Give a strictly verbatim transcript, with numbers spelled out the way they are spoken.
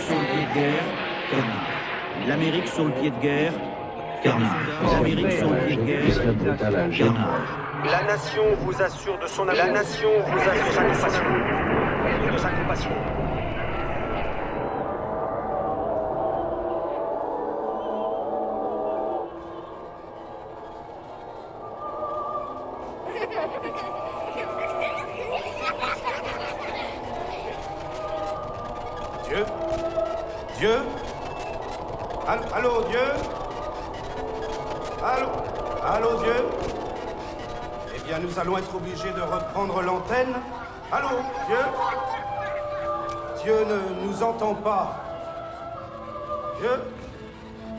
sur le pied de guerre, Carnage. L'Amérique sur le pied de guerre, Carnage. L'Amérique sur le pied de guerre, Carnage. La nation vous assure de son amour. La nation vous assure de sa compassion. De sa compassion. Dieu? Dieu? Allô, allô, Dieu? Allô? Allô, Dieu? Eh bien, nous allons être obligés de reprendre l'antenne. Allô, Dieu? Dieu ne nous entend pas. Dieu?